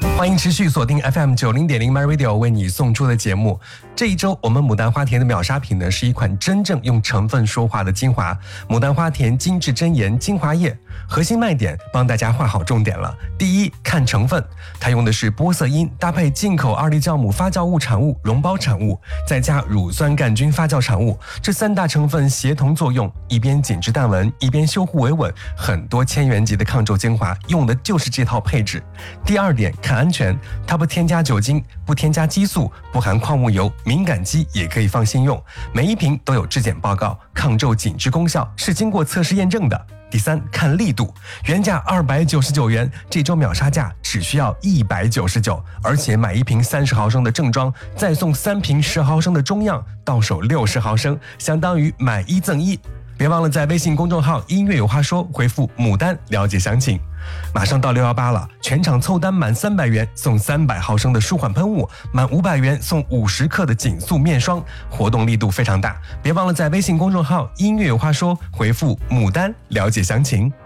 欢迎持续锁定 FM90.0 MyRadio 为你送出的节目。这一周我们牡丹花田的秒杀品呢，是一款真正用成分说话的精华——牡丹花田精致真颜精华液。核心卖点帮大家画好重点了。第一，看成分，它用的是玻色因搭配进口2粒酵母发酵物产物、溶胞产物，再加乳酸杆菌发酵产物，这3大成分协同作用，一边紧致淡纹，一边修护维稳，很多千元级的抗皱精华用的就是这套配置。第二点，看安全，它不添加酒精，不添加激素，不含矿物油，敏感肌也可以放心用。每一瓶都有质检报告，抗皱紧致功效是经过测试验证的。第三，看力度，原价299元，这周秒杀价只需要199，而且买1瓶30毫升的正装，再送3瓶10毫升的中样，到手60毫升，相当于买1赠1。别忘了在微信公众号音乐有话说回复牡丹了解详情。马上到618了，全场凑单满300元送300毫升的舒缓喷雾，满500元送50克的紧速面霜，活动力度非常大。别忘了在微信公众号音乐有话说回复牡丹了解详情。